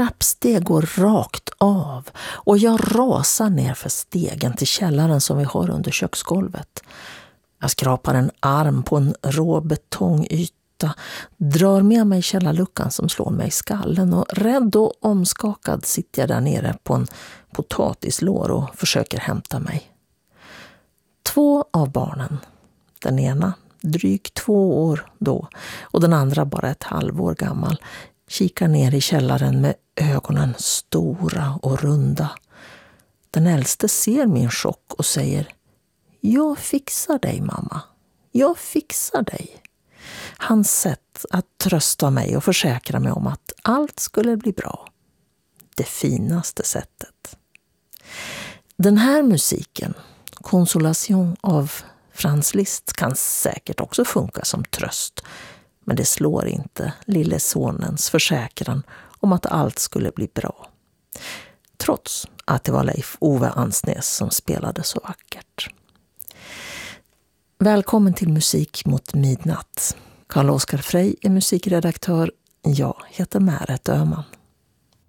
trappsteg går rakt av och jag rasar ner för stegen till källaren som vi har under köksgolvet. Jag skrapar en arm på en rå betongyta, drar med mig källarluckan som slår mig i skallen och rädd och omskakad sitter jag där nere på en potatislår och försöker hämta mig. 2 av barnen, den ena drygt 2 år då och den andra bara ett halvår gammal, kikar ner i källaren med ögonen stora och runda. Den äldste ser min chock och säger: "Jag fixar dig, mamma. Jag fixar dig." Hans sätt att trösta mig och försäkra mig om att allt skulle bli bra. Det finaste sättet. Den här musiken, Consolation av Franz Liszt, kan säkert också funka som tröst. Men det slår inte lille sonens försäkran om att allt skulle bli bra. Trots att det var Leif Ove Ansnes som spelade så vackert. Välkommen till Musik mot midnatt. Carl Oskar Frey är musikredaktör. Jag heter Märet Öhman.